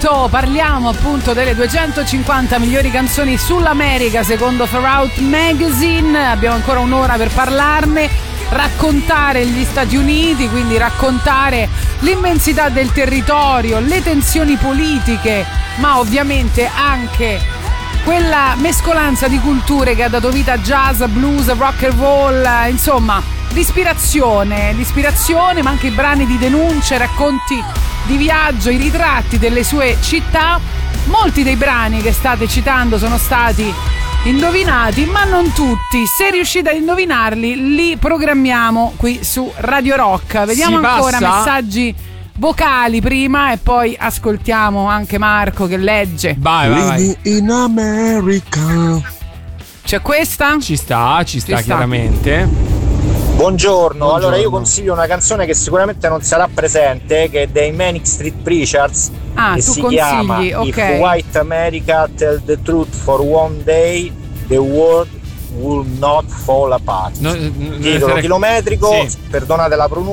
momento parliamo appunto delle 250 migliori canzoni sull'America secondo Far Out Magazine. Abbiamo ancora un'ora per parlarne, raccontare gli Stati Uniti, quindi raccontare l'immensità del territorio, le tensioni politiche, ma ovviamente anche quella mescolanza di culture che ha dato vita a jazz, blues, rock and roll, insomma l'ispirazione, ma anche i brani di denunce, racconti di viaggio, i ritratti delle sue città. Molti dei brani che state citando sono stati indovinati, ma non tutti. Se riuscite ad indovinarli, li programmiamo qui su Radio Rock. Vediamo ancora messaggi vocali prima e poi ascoltiamo anche Marco che legge. Vai. In America. C'è questa? Ci sta chiaramente. Buongiorno, allora io consiglio una canzone che sicuramente non sarà presente, che è dei Manic Street Preachers, che si chiama If White America Tell the Truth for One Day, the world will not fall apart. Titolo chilometrico, perdonate la pronuncia.